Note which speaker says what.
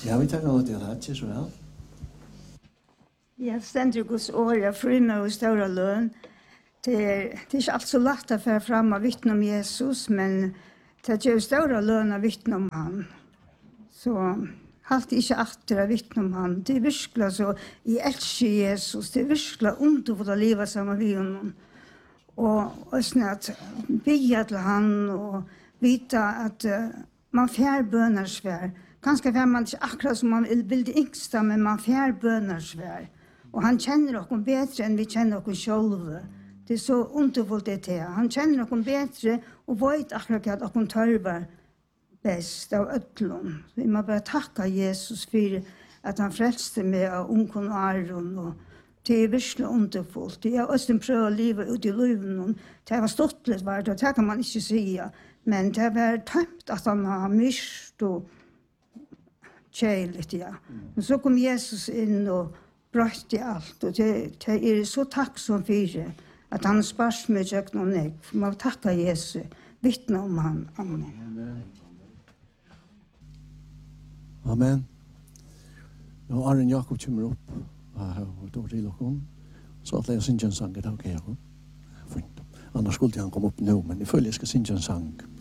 Speaker 1: Ja, vi takker godt i det, ikke så vel.
Speaker 2: Jeg stender Guds åre, frymme og større løn. Det er ikke alt så lagt å føre frem og vittne om Jesus, men det er jo større løn å vittne om han. Så halt ikke atter å vittne om han. Det er virkelig så, jeg elsker Jesus, det er virkelig underfullt å leve sammen med honom. Og sånn at bygge til han og vite at man får bønner svær. Kanskje får man ikke akkurat som man vil det yngste, men man får bønner svær. Og han kjenner oss bedre enn vi kjenner oss selv. Det er så underfullt det til. Han kjenner oss bedre og vet akkurat at oss tørver best av ødlån. Vi må bare takke Jesus for at han frelste meg av ungen og Aron. Og det er virkelig underfullt. Jeg har også prøvd å leve ut i livet. Det var stått litt vært, og det kan man ikke si. Men det var tømt at han har mist og kjeiligt, ja. Men så kom Jesus inn og brøtt i alt, og det er så takksom for at han spars med kjøkken og nek. Man må takke Jesus, vittne om han. Amen.
Speaker 1: Amen. Nå Arjen Jakob kommer opp, og da til dere, så at jeg synes en sang i dag, ja. Fint. Annars skulle han komme opp nå, men jeg føler jeg skal synge en sang.